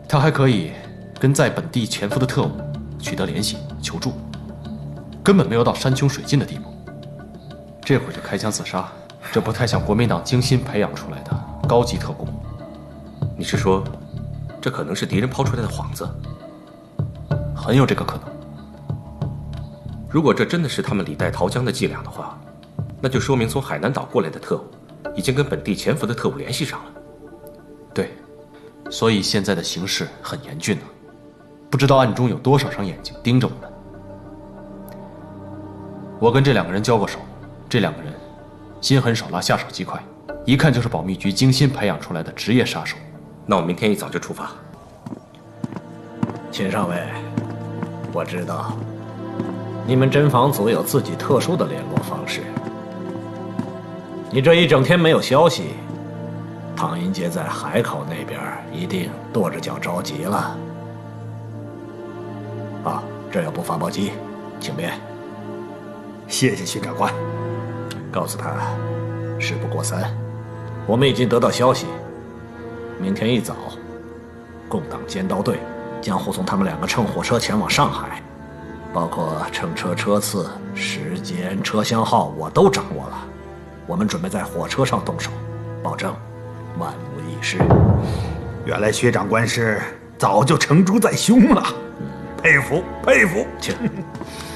他还可以跟在本地潜伏的特务取得联系求助，根本没有到山穷水尽的地步。这会儿就开枪自杀，这不太像国民党精心培养出来的高级特工。 你是说，这可能是敌人抛出来的幌子？ 很有这个可能。 如果这真的是他们李代桃僵的伎俩的话，那就说明从海南岛过来的特务已经跟本地潜伏的特务联系上了。 对，所以现在的形势很严峻啊，不知道暗中有多少双眼睛盯着我们。我跟这2个人交过手，这2个人心狠手辣，下手极快，一看就是保密局精心培养出来的职业杀手。 那我明天一早就出发。 秦上尉，我知道你们侦防组有自己特殊的联络方式。你这一整天没有消息，唐英杰在海口那边一定跺着脚着急了。啊，这有部发报机，请便。 谢谢薛长官。 告诉他，事不过三，我们已经得到消息，明天一早，共党尖刀队将护送他们2个乘火车前往上海，包括乘车车次、时间、车厢号我都掌握了。我们准备在火车上动手，保证万无一失。 原来薛长官是早就成竹在胸了，佩服佩服。 请。